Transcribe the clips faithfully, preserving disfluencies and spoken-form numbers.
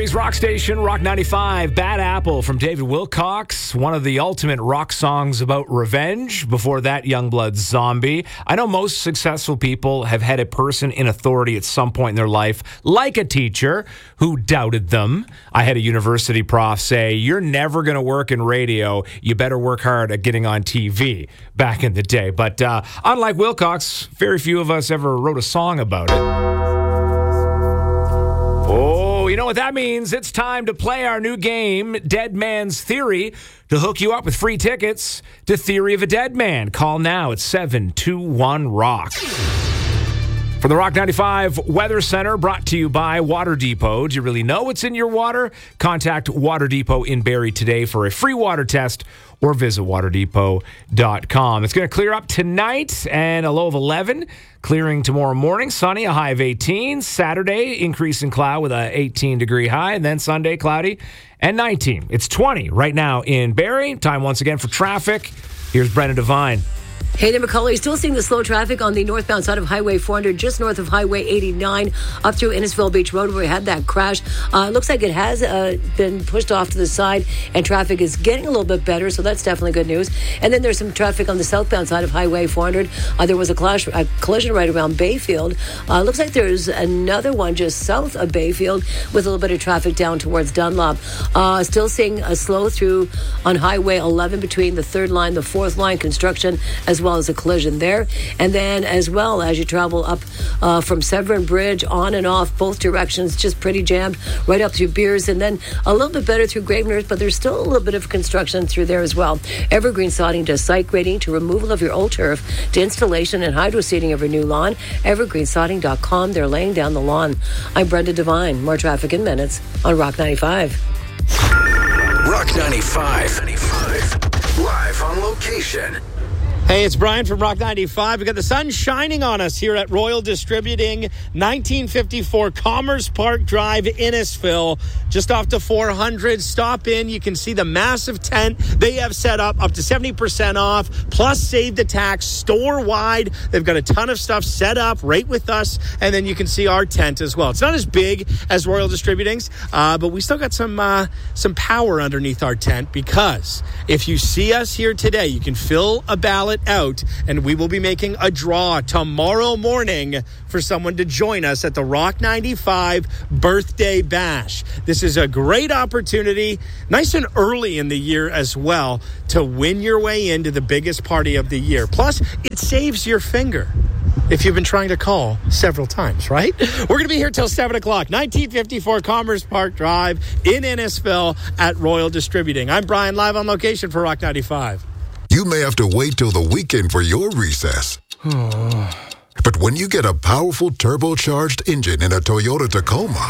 Calgary's rock station, Rock ninety-five, Bad Apple from David Wilcox, one of the ultimate rock songs about revenge. Before that, Youngblood's Zombie. I know most successful people have had a person in authority at some point in their life, like a teacher, who doubted them. I had a university prof say, "You're never going to work in radio. You better work hard at getting on T V," back in the day. But uh, unlike Wilcox, very few of us ever wrote a song about it. Oh, you know what that means? It's time to play our new game, Dead Man's Theory, to hook you up with free tickets to Theory of a Dead Man. Call now at seven two one rock. From the Rock ninety-five Weather Center, brought to you by Water Depot. Do you really know what's in your water? Contact Water Depot in Barrie today for a free water test or visit water depot dot com. It's going to clear up tonight and a low of eleven. Clearing tomorrow morning, sunny, a high of eighteen. Saturday, increase in cloud with a eighteen degree high. And then Sunday, cloudy and nineteen. It's twenty right now in Barrie. Time once again for traffic. Here's Brendan Devine. Hey there, McCullough. You're still seeing the slow traffic on the northbound side of Highway four hundred, just north of Highway eighty-nine, up through Innisfil Beach Road, where we had that crash. Uh, it looks like it has uh, been pushed off to the side, and traffic is getting a little bit better, so that's definitely good news. And then there's some traffic on the southbound side of Highway four hundred. Uh, there was a, clash, a collision right around Bayfield. Uh, looks like there's another one just south of Bayfield with a little bit of traffic down towards Dunlop. Uh, still seeing a slow through on Highway eleven between the third line, the fourth line construction, as well as a collision there. And then as well as you travel up uh, from Severn Bridge on and off both directions, just pretty jammed right up through Beers, and then a little bit better through Gravenhurst, but there's still a little bit of construction through there as well. Evergreen Sodding does site grading to removal of your old turf to installation and hydro seeding of your new lawn. evergreen sodding dot com. They're laying down the lawn. I'm Brenda Devine. More traffic in minutes on Rock ninety-five. Rock ninety-five. Live on location. Hey, it's Brian from Rock ninety-five. We got the sun shining on us here at Royal Distributing, nineteen fifty-four Commerce Park Drive, Innisfil, just off to four hundred. Stop in. You can see the massive tent they have set up, up to seventy percent off, plus save the tax store-wide. They've got a ton of stuff set up right with us, and then you can see our tent as well. It's not as big as Royal Distributing's, uh, but we still got some uh, some power underneath our tent, because if you see us here today, you can fill a ballot out, and we will be making a draw tomorrow morning for someone to join us at the Rock ninety-five Birthday Bash. This is a great opportunity, nice and early in the year as well, to win your way into the biggest party of the year. Plus, it saves your finger if you've been trying to call several times, right? We're going to be here till seven o'clock, nineteen fifty-four Commerce Park Drive in Innisfil at Royal Distributing. I'm Brian, live on location for Rock ninety-five. You may have to wait till the weekend for your recess. But when you get a powerful turbocharged engine in a Toyota Tacoma,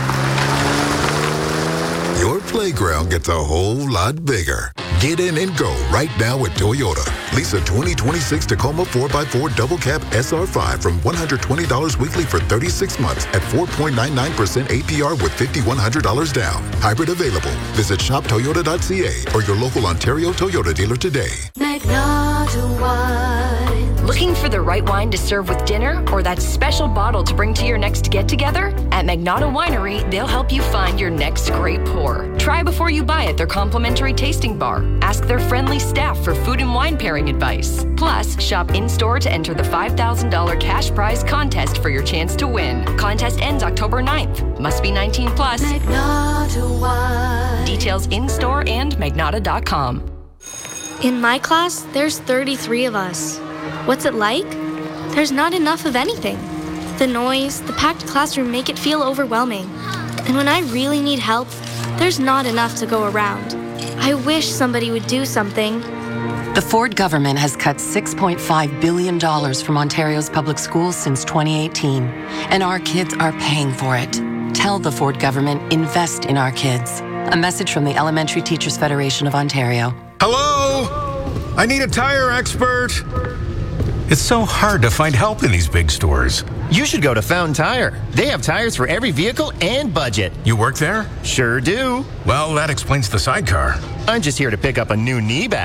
your playground gets a whole lot bigger. Get in and go right now at Toyota. Lease a twenty twenty-six Tacoma four by four Double Cab S R five from one hundred twenty dollars weekly for thirty-six months at four point nine nine percent A P R with five thousand one hundred dollars down. Hybrid available. Visit shop toyota dot c a or your local Ontario Toyota dealer today. Magnata Wine. Looking for the right wine to serve with dinner, or that special bottle to bring to your next get-together? At Magnata Winery, they'll help you find your next great pour. Try before you buy at their complimentary tasting bar. Ask their friendly staff for food and wine pairing advice. Plus, shop in-store to enter the five thousand dollars cash prize contest for your chance to win. Contest ends October ninth. Must be nineteen plus. Magnata Wine. Details in-store and magnata dot com. In my class, there's thirty-three of us. What's it like? There's not enough of anything. The noise, the packed classroom make it feel overwhelming. And when I really need help, there's not enough to go around. I wish somebody would do something. The Ford government has cut six point five billion dollars from Ontario's public schools since twenty eighteen, and our kids are paying for it. Tell the Ford government, invest in our kids. A message from the Elementary Teachers Federation of Ontario. Hello? I need a tire expert. It's so hard to find help in these big stores. You should go to Fountain Tire. They have tires for every vehicle and budget. You work there? Sure do. Well, that explains the sidecar. I'm just here to pick up a new knee bath.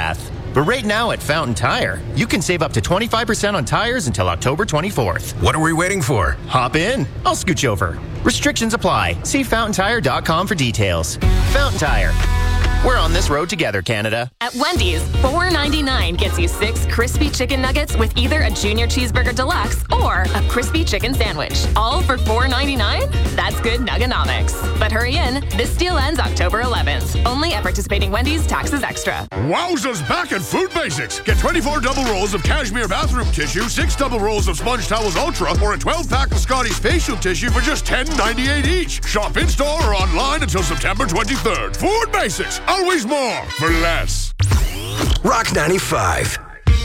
But right now at Fountain Tire, you can save up to twenty-five percent on tires until October twenty-fourth. What are we waiting for? Hop in. I'll scooch over. Restrictions apply. See fountain tire dot com for details. Fountain Tire. We're on this road together, Canada. At Wendy's, four ninety-nine gets you six crispy chicken nuggets with either a Junior Cheeseburger Deluxe or a crispy chicken sandwich. All for four ninety-nine? That's good nuggonomics. But hurry in. This deal ends October eleventh. Only at participating Wendy's, taxes extra. Wowza's back at Food Basics. Get twenty-four double rolls of cashmere bathroom tissue, six double rolls of Sponge Towels Ultra, or a twelve pack of Scotty's facial tissue for just ten ninety-eight each. Shop in-store or online until September twenty-third. Food Basics. Always more for less. Rock ninety-five.